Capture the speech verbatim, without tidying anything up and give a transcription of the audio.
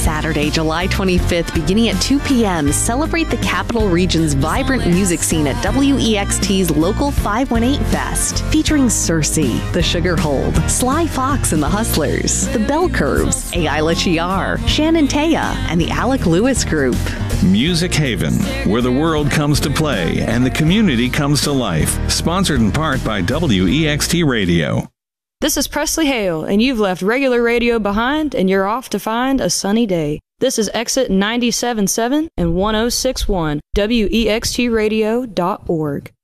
Saturday, July twenty-fifth, beginning at two p.m., celebrate the Capital Region's vibrant music scene at W E X T's Local five one eight Fest, featuring Circe, The Sugar Hold, Sly Fox and the Hustlers, The Bell Curves, Ayla Chiar, Shannon Taya, and the Alec Lewis Group. Music Haven, where the world comes to play and the community comes to life. Sponsored in part by W E X T Radio. This is Presley Hale, and you've left regular radio behind, and you're off to find a sunny day. This is Exit ninety-seven point seven and one oh six point one, W E X T radio dot org.